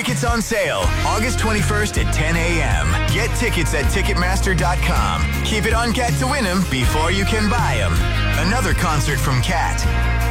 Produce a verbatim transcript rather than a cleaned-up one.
Tickets on sale August twenty-first at ten a.m. Get tickets at Ticketmaster dot com. Keep it on Cat to win them before you can buy them. Another concert from Cat.